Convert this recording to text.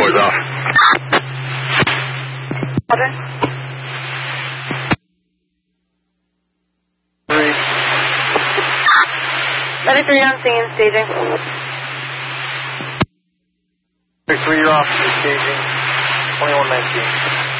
is off. Roger. 33 on scene, staging. 33, you're off, staging. 2119.